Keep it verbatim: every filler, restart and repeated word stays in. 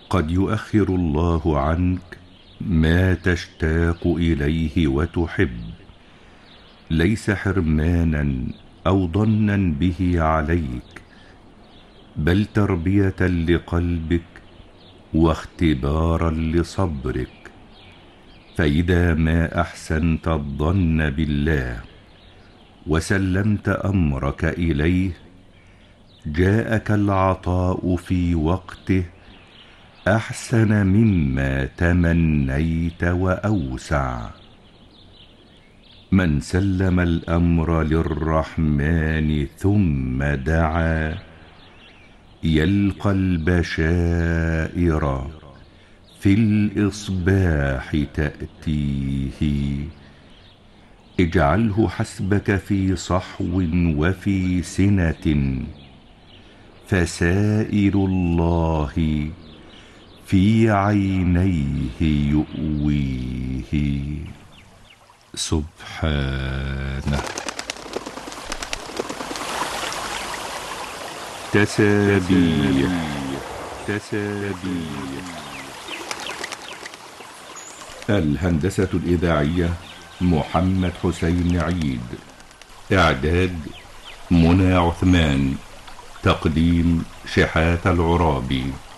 قد يؤخر الله عنك ما تشتاق إليه وتحب، ليس حرمانا أو ضنا به عليك، بل تربية لقلبك واختبارا لصبرك. فإذا ما أحسنت الظن بالله وسلمت أمرك إليه، جاءك العطاء في وقته أحسن مما تمنيت وأوسع. من سلم الأمر للرحمن ثم دعا، يلقى البشائر في الإصباح تأتيه. اجعله حسبك في صحو وفي سنة، فسائر الله في عينيه يؤويه. سبحانه. تسابيح تسابيح. الهندسة الإذاعية محمد حسين عيد. إعداد منى عثمان. تقديم شحات العرابي.